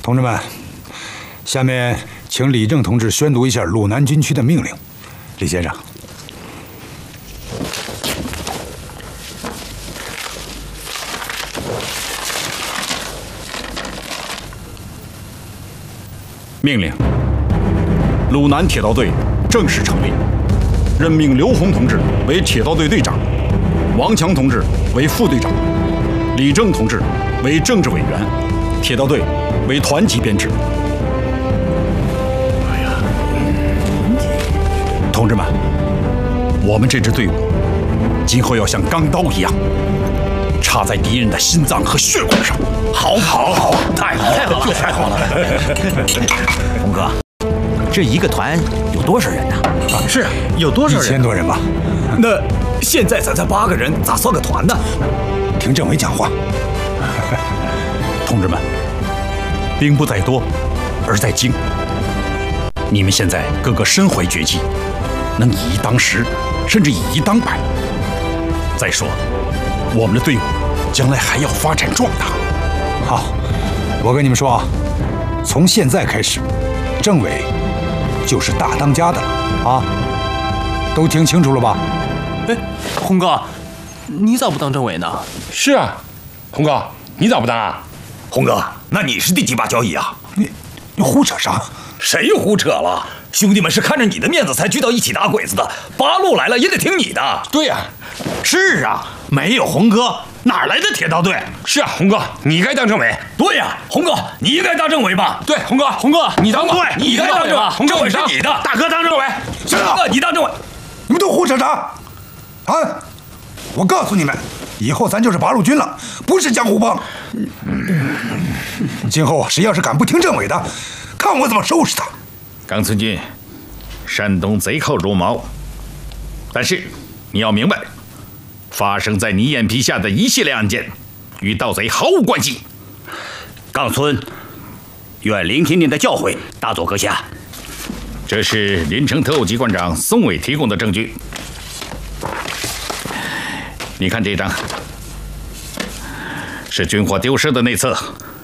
同志们，下面请李正同志宣读一下鲁南军区的命令。李先生。 命令：鲁南铁道队正式成立，任命刘洪同志为铁道队队长，王强同志为副队长，李正同志为政治委员，铁道队为团级编制。同志们，我们这支队伍今后要像钢刀一样，插在敌人的心脏和血管上。好，太好了，就太好了。 洪哥，这一个团有多少人呢？ 是有多少人 ？1000多人吧。 那现在咱才8个人，咋算个团呢？ 听政委讲话。 同志们，兵不在多，而在精。你们现在个个身怀绝技，能以一当十，甚至以一当百。再说，我们的队伍将来还要发展壮大。 好，我跟你们说啊，从现在开始，政委就是大当家的了啊！都听清楚了吧？ 哎，洪哥，你咋不当政委呢？ 是啊，洪哥，你咋不当啊？ 洪哥，那你是第几把交椅啊？ 你胡扯啥？ 谁胡扯了？兄弟们是看着你的面子才聚到一起打鬼子的，八路来了也得听你的。 对呀， 是啊，没有洪哥哪来的铁道队？ 是啊，洪哥，你该当政委。 对呀，洪哥，你应该当政委吧？ 对，洪哥， 你当吧。 对， 你该当政委。政委是你的， 大哥当政委。 行了， 大哥你当政委。 你们都胡扯啥？啊！我告诉你们，以后咱就是八路军了，不是江湖帮。今后谁要是敢不听政委的，看我怎么收拾他。 冈村君，山东贼寇如毛，但是你要明白，发生在你眼皮下的一系列案件，与盗贼毫无关系。 冈村，愿聆听您的教诲，大佐阁下。 这是临城特务机关长宋伟提供的证据。你看这张，是军火丢失的内册，